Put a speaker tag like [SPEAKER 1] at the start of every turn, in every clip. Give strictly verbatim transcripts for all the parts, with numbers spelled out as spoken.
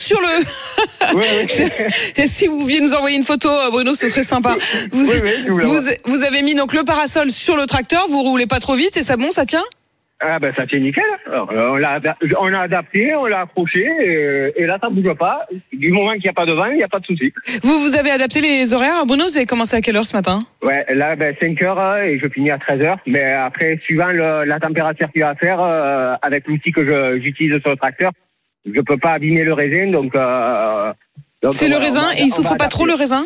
[SPEAKER 1] sur le...
[SPEAKER 2] Oui, oui.
[SPEAKER 1] Si vous pouviez nous envoyer une photo, Bruno, ce serait sympa. Vous,
[SPEAKER 2] oui, oui, je vous
[SPEAKER 1] vous, vous avez mis donc le parasol sur le tracteur, vous roulez pas trop vite et ça bon, ça tient?
[SPEAKER 2] Ah ben ça tient nickel. Alors, on l'a on a adapté, on l'a accroché et, et là ça bouge pas. Du moment qu'il n'y a pas de vent, il n'y a pas de souci.
[SPEAKER 1] Vous vous avez adapté les horaires, Bruno? Vous avez commencé à quelle heure ce matin?
[SPEAKER 2] Ouais, là ben cinq heures et je finis à treize heures. Mais après, suivant le, la température qu'il va faire, euh, avec l'outil que je, j'utilise sur le tracteur, je peux pas abîmer le raisin, donc. Euh, donc
[SPEAKER 1] C'est le
[SPEAKER 2] va,
[SPEAKER 1] raisin
[SPEAKER 2] va,
[SPEAKER 1] et il souffre pas trop le raisin?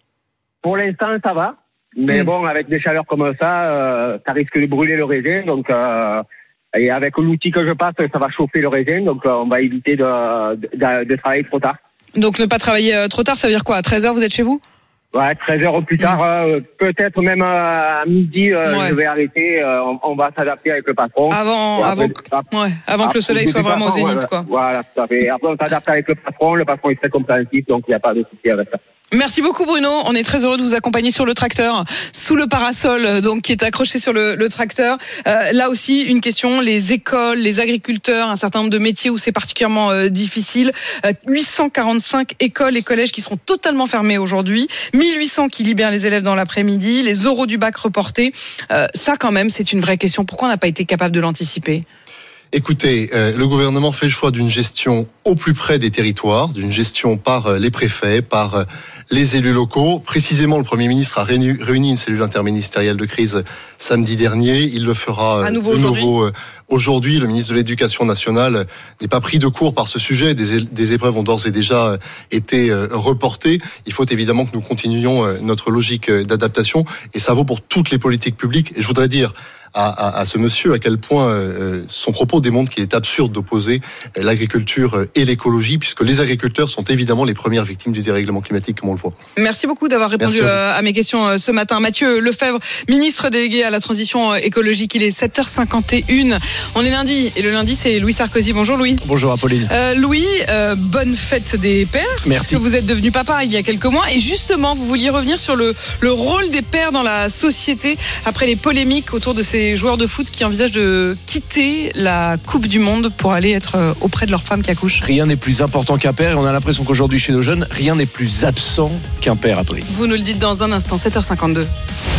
[SPEAKER 2] Pour l'instant, ça va. Mais mmh. bon, avec des chaleurs comme ça, euh, ça risque de brûler le raisin, donc. Euh, Et avec l'outil que je passe, ça va chauffer le raisin, donc euh, on va éviter de, de, de travailler trop tard.
[SPEAKER 1] Donc ne pas travailler euh, trop tard, ça veut dire quoi? À treize heures, vous êtes chez vous?
[SPEAKER 2] Ouais, treize heures plus tard, mmh. euh, peut-être même à midi, euh,
[SPEAKER 1] ouais.
[SPEAKER 2] je vais arrêter, euh, on, on va s'adapter avec le patron.
[SPEAKER 1] Avant,
[SPEAKER 2] après,
[SPEAKER 1] avant, après, ouais, avant après, que le soleil soit vraiment
[SPEAKER 2] patron,
[SPEAKER 1] au zénith,
[SPEAKER 2] ouais,
[SPEAKER 1] quoi.
[SPEAKER 2] Voilà, tout à fait. Après, on s'adapte avec le patron, le patron est très compréhensif, donc il n'y a pas de souci avec ça.
[SPEAKER 1] Merci beaucoup Bruno, on est très heureux de vous accompagner sur le tracteur, sous le parasol donc qui est accroché sur le, le tracteur. Euh, là aussi une question, les écoles, les agriculteurs, un certain nombre de métiers où c'est particulièrement euh, difficile. Euh, huit cent quarante-cinq écoles et collèges qui seront totalement fermés aujourd'hui, mille huit cents qui libèrent les élèves dans l'après-midi, les oraux du bac reportés. Euh, ça quand même c'est une vraie question, pourquoi on n'a pas été capable de l'anticiper ?
[SPEAKER 3] Écoutez, euh, le gouvernement fait le choix d'une gestion au plus près des territoires, d'une gestion par euh, les préfets, par euh, les élus locaux. Précisément, le Premier ministre a réuni, réuni une cellule interministérielle de crise samedi dernier. Il le fera euh,
[SPEAKER 1] à nouveau
[SPEAKER 3] de
[SPEAKER 1] aujourd'hui.
[SPEAKER 3] nouveau euh, aujourd'hui. Le ministre de l'Éducation nationale n'est pas pris de court par ce sujet. Des, des épreuves ont d'ores et déjà euh, été euh, reportées. Il faut évidemment que nous continuions euh, notre logique euh, d'adaptation, et ça vaut pour toutes les politiques publiques. Et je voudrais dire À, à, à ce monsieur à quel point euh, son propos démontre qu'il est absurde d'opposer euh, l'agriculture et l'écologie, puisque les agriculteurs sont évidemment les premières victimes du dérèglement climatique, comme on le voit.
[SPEAKER 1] Merci beaucoup d'avoir répondu à, à mes questions euh, ce matin. Mathieu Lefebvre, ministre délégué à la transition écologique, il est sept heures cinquante et une. On est lundi, et le lundi c'est Louis Sarkozy. Bonjour Louis.
[SPEAKER 4] Bonjour Apolline.
[SPEAKER 1] Euh, Louis, euh, bonne fête des pères.
[SPEAKER 4] Merci.
[SPEAKER 1] Parce que vous êtes devenu papa il y a quelques mois, et justement vous vouliez revenir sur le, le rôle des pères dans la société après les polémiques autour de ces joueurs de foot qui envisagent de quitter la Coupe du Monde pour aller être auprès de leur femme qui accouche.
[SPEAKER 4] Rien n'est plus important qu'un père, et on a l'impression qu'aujourd'hui chez nos jeunes, rien n'est plus absent qu'un père, Apolline.
[SPEAKER 1] Vous nous le dites dans un instant, sept heures cinquante-deux.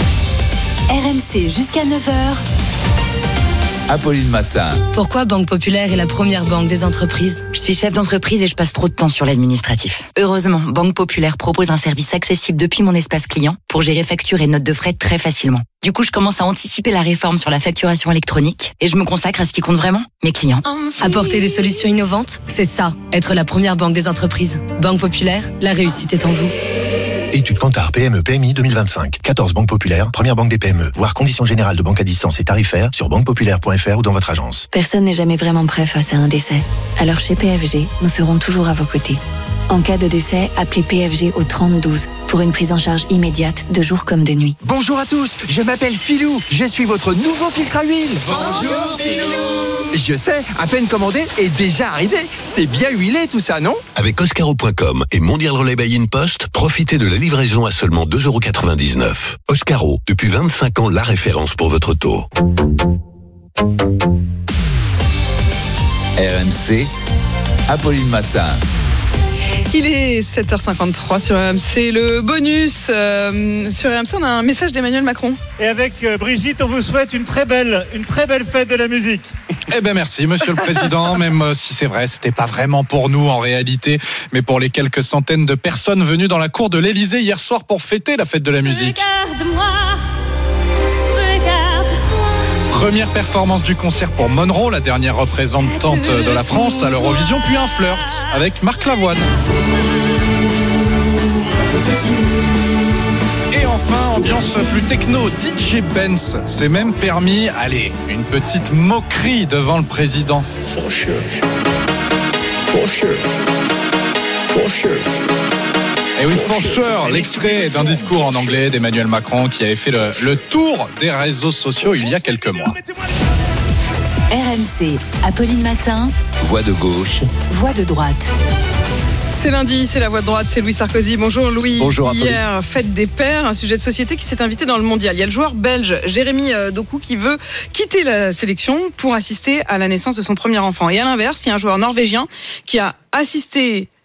[SPEAKER 5] R M C jusqu'à neuf heures.
[SPEAKER 6] Apolline Matin.
[SPEAKER 5] Pourquoi Banque Populaire est la première banque des entreprises ? Je suis chef d'entreprise et je passe trop de temps sur l'administratif. Heureusement, Banque Populaire propose un service accessible depuis mon espace client pour gérer factures et notes de frais très facilement. Du coup, je commence à anticiper la réforme sur la facturation électronique et je me consacre à ce qui compte vraiment, mes clients. Apporter des solutions innovantes, c'est ça, être la première banque des entreprises. Banque Populaire, la réussite est en vous.
[SPEAKER 7] Étude Kantar P M E P M I deux mille vingt-cinq. quatorze banques populaires, première banque des P M E. Voir conditions générales de banque à distance et tarifaires sur banque populaire point f r ou dans votre agence.
[SPEAKER 5] Personne n'est jamais vraiment prêt face à un décès. Alors chez P F G, nous serons toujours à vos côtés. En cas de décès, appelez P F G au trente douze pour une prise en charge immédiate de jour comme de nuit.
[SPEAKER 8] Bonjour à tous, je m'appelle Philou, je suis votre nouveau filtre à huile.
[SPEAKER 9] Bonjour Philou.
[SPEAKER 8] Je sais, à peine commandé et déjà arrivé. C'est bien huilé tout ça, non ?
[SPEAKER 10] Avec Oscaro point com et Mondial Relay by InPost, profitez de la livraison à seulement deux euros quatre-vingt-dix-neuf. Oscaro, depuis vingt-cinq ans, la référence pour votre taux.
[SPEAKER 6] R M C, Apolline Matin.
[SPEAKER 1] Il est sept heures cinquante-trois sur R M C, le bonus. Euh, sur R M C, on a un message d'Emmanuel Macron.
[SPEAKER 11] Et avec Brigitte, on vous souhaite une très belle, une très belle fête de la musique.
[SPEAKER 12] Eh bien merci Monsieur le Président, même si c'est vrai, c'était pas vraiment pour nous en réalité, mais pour les quelques centaines de personnes venues dans la cour de l'Élysée hier soir pour fêter la fête de la musique.
[SPEAKER 9] Regarde-moi, regarde-toi.
[SPEAKER 12] Première performance du concert pour Monroe, la dernière représentante de la France à l'Eurovision, puis un flirt avec Marc Lavoine. Et enfin, ambiance plus techno, D J Benz s'est même permis, allez, une petite moquerie devant le président.
[SPEAKER 13] For sure. For sure. For sure.
[SPEAKER 12] Et oui, for sure, l'extrait d'un discours en anglais d'Emmanuel Macron qui avait fait le, le tour des réseaux sociaux il y a quelques mois.
[SPEAKER 5] R M C, Apolline Matin.
[SPEAKER 6] Voix de gauche.
[SPEAKER 5] Voix de droite.
[SPEAKER 1] C'est lundi, c'est la voix de droite, c'est Louis Sarkozy. Bonjour Louis.
[SPEAKER 4] Bonjour Apolline.
[SPEAKER 1] Hier, fête des pères, un sujet de société qui s'est invité dans le mondial. Il y a le joueur belge Jérémy Doku qui veut quitter la sélection pour assister à la naissance de son premier enfant. Et à l'inverse, il y a un joueur norvégien qui a assisté